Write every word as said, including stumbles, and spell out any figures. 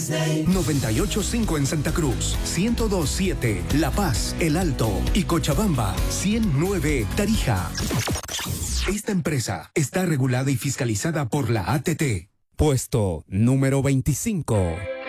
noventa y ocho punto cinco en Santa Cruz, ciento dos punto siete La Paz, El Alto y Cochabamba, ciento nueve Tarija. Esta empresa está regulada y fiscalizada por la A T T. Puesto número veinticinco.